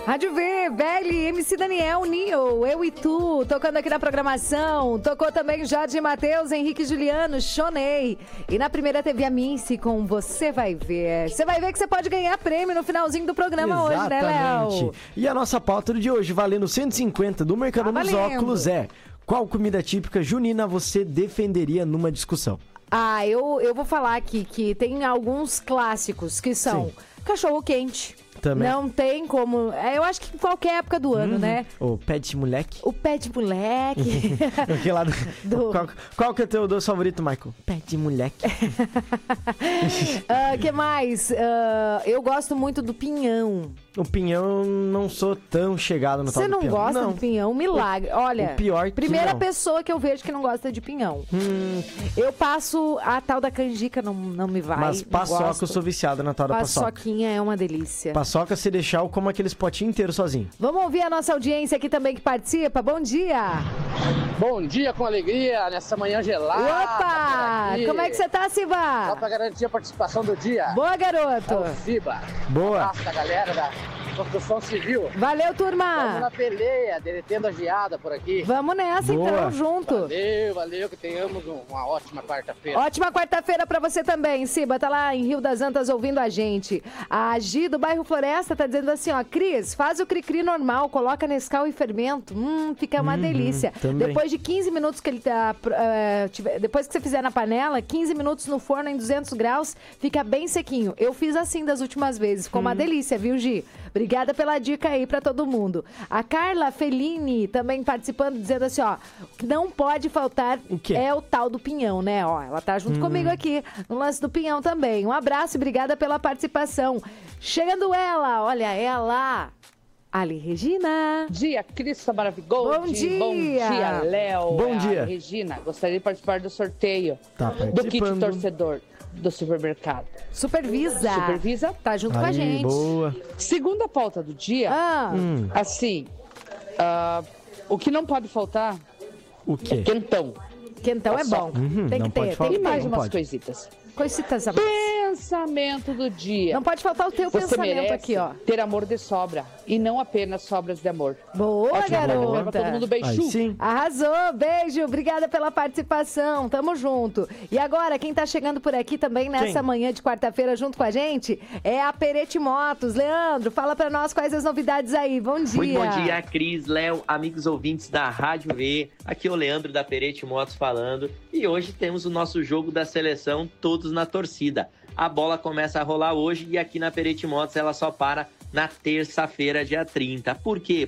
Rádio V, Belly, MC Daniel, Nio, Eu e Tu, tocando aqui na programação. Tocou também Jorge Matheus, Henrique Juliano, Shonei. E na primeira teve a Mincy com Você Vai Ver. Você vai ver que você pode ganhar prêmio no finalzinho do programa hoje, né, Léo? E a nossa pauta de hoje, valendo 150 do Mercado dos Óculos, é: qual comida típica junina você defenderia numa discussão? Eu vou falar aqui que tem alguns clássicos que são cachorro-quente. Também. Não tem como. Eu acho que em qualquer época do ano, né? O pé de moleque. O pé de moleque. Qual que é o teu doce favorito, Michael? Pé de moleque. Que mais? Eu gosto muito do pinhão. O pinhão, não sou tão chegado no tal do pinhão. Você não gosta do pinhão? Milagre. Olha, o pior primeira não. pessoa que eu vejo que não gosta de pinhão. Eu passo a tal da canjica, não me vai. Mas paçoca, eu sou viciado na tal da paçoca. Paçoquinha é uma delícia. Paçoca, se deixar, eu como aqueles potinhos inteiros sozinho. Vamos ouvir a nossa audiência aqui também que participa. Bom dia! Bom dia com alegria, nessa manhã gelada. Opa! Como é que você tá, Siba? Só pra garantir a participação do dia. Boa, garoto! É o Siba. Boa! Um abraço da galera da construção civil. Valeu, turma! Vamos na peleia, derretendo a geada por aqui. Vamos nessa, Boa. então, junto. Valeu, que tenhamos uma ótima quarta-feira. Ótima quarta-feira pra você também, Siba. Tá lá em Rio das Antas ouvindo a gente. A Gi, do bairro Floresta, tá dizendo assim, ó: Cris, faz o cri-cri normal, coloca Nescau e fermento. Fica uma delícia. Também. Depois de 15 minutos que ele tá... depois que você fizer na panela, 15 minutos no forno em 200 graus, fica bem sequinho. Eu fiz assim das últimas vezes. Ficou uma delícia, viu, Gi? Obrigada pela dica aí pra todo mundo. A Carla Fellini também participando, dizendo assim, ó: o que não pode faltar é o tal do pinhão, né? Ó, ela tá junto comigo aqui no lance do pinhão também. Um abraço e obrigada pela participação. Chegando ela, olha ela, Ali Regina. Bom dia, Crista Maravigold. Bom dia. Bom dia, Léo. Bom dia. Regina, gostaria de participar do sorteio do kit torcedor do supermercado. Supervisa. Supervisa? Tá junto com a gente. Boa. Segunda pauta do dia, assim, o que não pode faltar O quê? é quentão. Quentão é bom. Tem que ter, tem que E mais ter. umas pode. coisitas. Coisitas a mais. Pensamento do dia. Não pode faltar o teu Você pensamento merece aqui, ó. ter amor de sobra e não apenas sobras de amor. Boa, Ótimo programa pra todo garota. mundo, beijo. Aí sim. Arrasou, beijo, obrigada pela participação, tamo junto. E agora, quem tá chegando por aqui também nessa manhã de quarta-feira junto com a gente é a Perete Motos. Leandro, fala pra nós quais as novidades aí, bom dia. Muito bom dia, Cris, Léo, amigos ouvintes da Rádio V. Aqui é o Leandro da Perete Motos falando. E hoje temos o nosso jogo da seleção, todos na torcida. A bola começa a rolar hoje e aqui na Perete Motos ela só para na terça-feira, dia 30. Por quê?